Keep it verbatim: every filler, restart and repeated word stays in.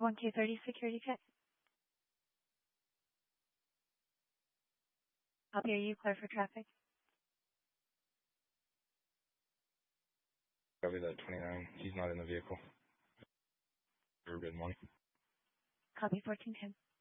one two thirty security check. Copy, are you clear for traffic? Copy that twenty-nine. He's not in the vehicle. Good morning. Copy fourteen ten.